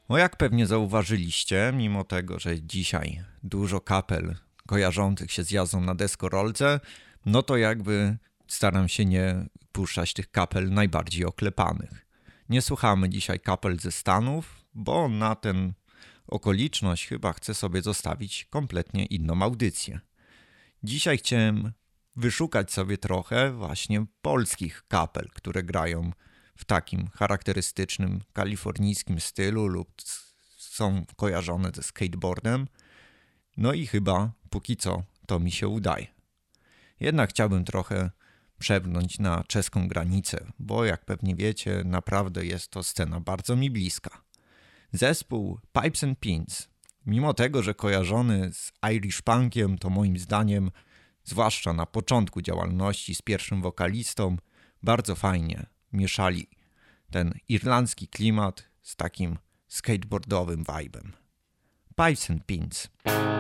Jak pewnie zauważyliście, mimo tego, że dzisiaj dużo kapel kojarzących się z jazdą na deskorolce, no to jakby staram się nie puszczać tych kapel najbardziej oklepanych. Nie słuchamy dzisiaj kapel ze Stanów, bo na tę okoliczność chyba chcę sobie zostawić kompletnie inną audycję. Dzisiaj chciałem wyszukać sobie trochę właśnie polskich kapel, które grają w takim charakterystycznym kalifornijskim stylu lub są kojarzone ze skateboardem. No i chyba póki co to mi się udaje. Jednak chciałbym trochę przebrnąć na czeską granicę, bo jak pewnie wiecie, naprawdę jest to scena bardzo mi bliska. Zespół Pipes and Pins, mimo tego, że kojarzony z Irish Punkiem, to moim zdaniem, zwłaszcza na początku działalności z pierwszym wokalistą, bardzo fajnie mieszali ten irlandzki klimat z takim skateboardowym vibe'em. Pipes and Pins.